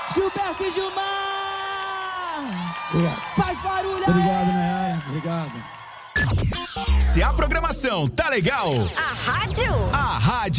Gilberto e Gilmar! Obrigado. Faz barulho! Obrigado, Nayara. Obrigado. Se a programação tá legal, A rádio